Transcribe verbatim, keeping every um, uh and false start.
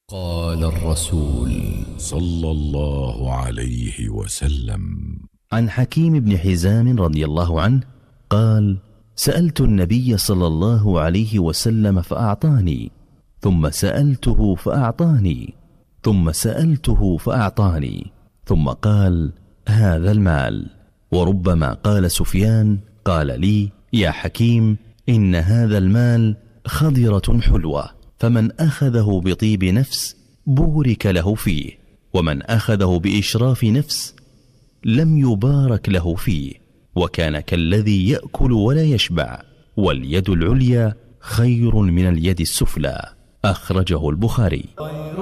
قال الرسول صلى الله عليه وسلم: عن حكيم بن حزام رضي الله عنه قال: سألت النبي صلى الله عليه وسلم فأعطاني، ثم سألته فأعطاني، ثم سألته فأعطاني، ثم قال: هذا المال. وربما قال سفيان: قال لي: يا حكيم، إن هذا المال خضرة حلوة، فمن أخذه بطيب نفس بورك له فيه، ومن أخذه بإشراف نفس لم يبارك له فيه، وكان كالذي يأكل ولا يشبع، واليد العليا خير من اليد السفلى. أخرجه البخاري.